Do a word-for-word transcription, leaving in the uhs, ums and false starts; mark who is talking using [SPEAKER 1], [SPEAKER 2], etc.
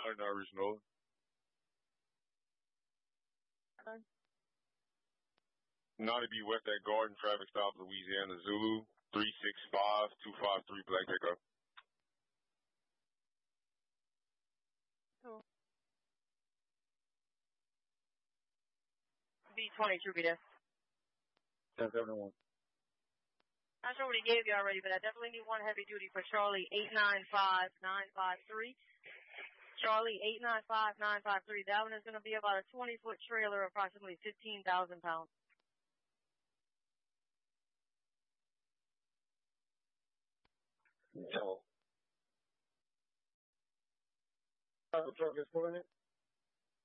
[SPEAKER 1] Mountain, original. Naughty B West at Garden, traffic stop, Louisiana, Zulu, three six five two five three, black pickup.
[SPEAKER 2] Cool. B twenty-two, be there.
[SPEAKER 1] ten seventy-one.
[SPEAKER 2] Not sure what he gave you already, but I definitely need one heavy duty for Charlie eight nine five nine five three. Charlie eight nine five nine five three. That one is going to be about a twenty-foot trailer, approximately fifteen thousand pounds.
[SPEAKER 1] So, the truck is pulling it?